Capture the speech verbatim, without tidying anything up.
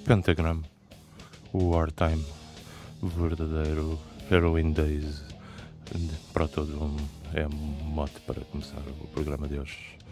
Pentagram, Wartime, verdadeiro Heroin Days. Para todo um é um mote para começar o programa de hoje.